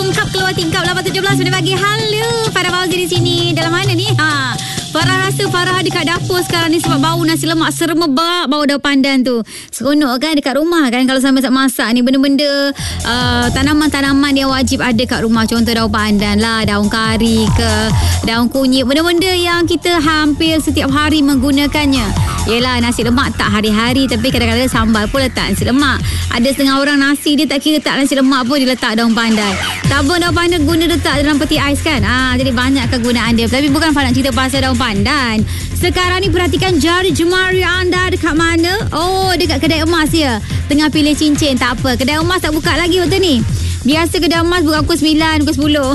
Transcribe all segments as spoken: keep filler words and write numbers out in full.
Ungkap keluar tingkap lapan tujuh belas minit pagi. Halo, Farah Fauzi di sini. Dalam mana ni? Ha. Farah rasa Farah dekat dapur sekarang ni sebab bau nasi lemak seremebak, bau daun pandan tu. Seronok kan dekat rumah kan kalau sambil masak ni, benda-benda uh, tanaman-tanaman yang wajib ada kat rumah. Contoh daun pandan lah, daun kari ke, daun kunyit, benda-benda yang kita hampir setiap hari menggunakannya. Yelah, nasi lemak tak hari-hari, tapi kadang-kadang sambal pun letak nasi lemak. Ada setengah orang nasi dia tak kira letak nasi lemak pun dia letak daun pandan. Tabung daun pandan guna letak dalam peti ais kan. Ah, jadi banyak kegunaan dia. Tapi bukan Farah nak cerita pasal daun pandan. Sekarang ni perhatikan jari jemari anda dekat mana? Oh, dekat kedai emas ya. Tengah pilih cincin, tak apa. Kedai emas tak buka lagi waktu ni. Biasa kedai emas buka pukul sembilan, pukul sepuluh.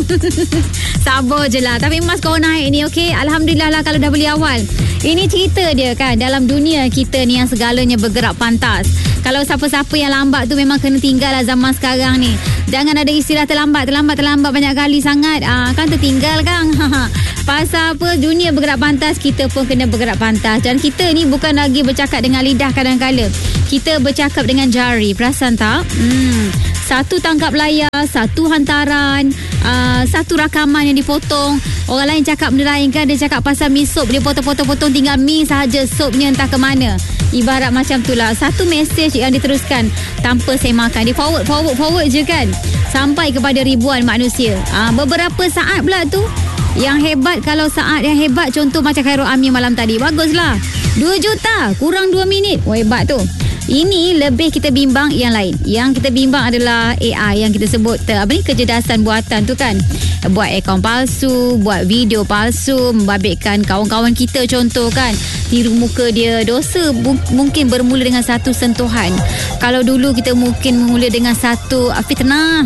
Sabar je lah. Tapi emas kau naik ni, okey. Alhamdulillah lah kalau dah beli awal. Ini cerita dia kan. Dalam dunia kita ni yang segalanya bergerak pantas. Kalau siapa-siapa yang lambat tu memang kena tinggal lah zaman sekarang ni. Jangan ada istilah terlambat, terlambat, terlambat banyak kali sangat. Ah, kan tertinggal kan. Pasal apa? Dunia bergerak pantas, kita pun kena bergerak pantas. Dan kita ni bukan lagi bercakap dengan lidah kadang-kala. Kita bercakap dengan jari. Perasan tak? Hmm... Satu tangkap layar, satu hantaran, uh, satu rakaman yang dipotong. Orang lain cakap benda lain kan. Dia cakap pasal mi sup. Dia potong-potong-potong tinggal mi sahaja. Supnya entah ke mana. Ibarat macam tu lah. Satu mesej yang diteruskan tanpa saya makan. Dia forward, forward, forward je kan. Sampai kepada ribuan manusia. Uh, beberapa saat pula tu. Yang hebat, kalau saat yang hebat, contoh macam Khairul Amir malam tadi. Baguslah. dua juta. Kurang dua minit. Oh, hebat tu. Ini lebih kita bimbang yang lain. Yang kita bimbang adalah A I yang kita sebut ter, apa ni, kecerdasan buatan tu kan. Buat akaun palsu, buat video palsu, membabitkan kawan-kawan kita contoh kan. Tiru muka dia. Dosa bu- mungkin bermula dengan satu sentuhan. Kalau dulu kita mungkin bermula dengan satu uh, fitnah.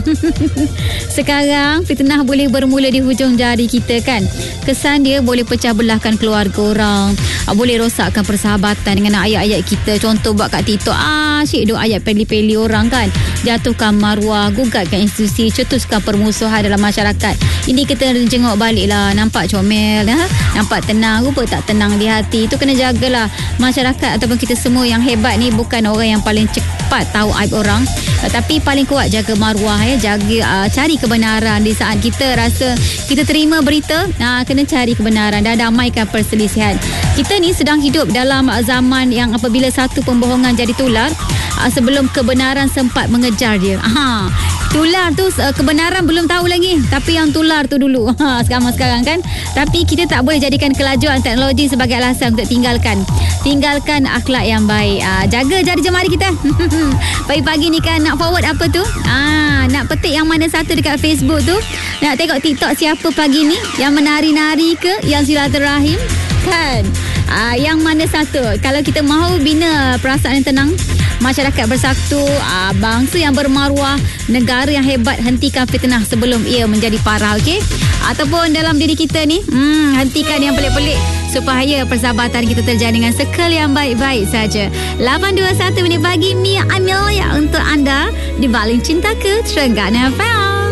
Sekarang fitnah boleh bermula di hujung jari kita kan. Kesan dia boleh pecah belahkan keluarga orang. Uh, boleh rosakkan persahabatan dengan ayat-ayat kita. Contoh buat kat TikTok. Ah, syik duk ayat peli-peli orang kan. Jatuhkan maruah, gugatkan institusi, cetuskan permusuhan dalam masyarakat. Ini kita jenguk balik lah. Nampak comel, ha? Nampak tenang, rupa tak tenang di hati. Itu kena jagalah. Masyarakat ataupun kita semua yang hebat ni bukan orang yang paling cepat tahu aib orang, tapi paling kuat jaga maruah ya, jaga uh, cari kebenaran. Di saat kita rasa kita terima berita, uh, kena cari kebenaran dan damaikan perselisihan. Kita ni sedang hidup dalam uh, zaman yang apabila satu pembohongan jadi tular, uh, sebelum kebenaran sempat mengejar dia. Aha. Tular tu uh, kebenaran belum tahu lagi, tapi yang tular tu dulu. Ha, sekarang-sekarang kan. Tapi kita tak boleh jadikan kelajuan teknologi sebagai alasan untuk tinggalkan tinggalkan akhlak yang baik. Uh, jaga jari jemari kita. Pagi-pagi ni kan nak forward apa tu? Ah, nak petik yang mana satu dekat Facebook tu? Nak tengok TikTok siapa pagi ni? Yang menari-nari ke? Yang silaturahim? Kan? Ah, yang mana satu? Kalau kita mahu bina perasaan yang tenang, masyarakat bersatu, ah, bangsa yang bermaruah, negara yang hebat, hentikan fitnah sebelum ia menjadi parah, okey? Ataupun dalam diri kita ni, hmm, hentikan yang pelik-pelik supaya persahabatan kita terjalin dengan sekal yang baik-baik saja. lapan dua puluh satu minit pagi, Mia Amelia untuk anda di Baling Cinta ke Trengganu F M.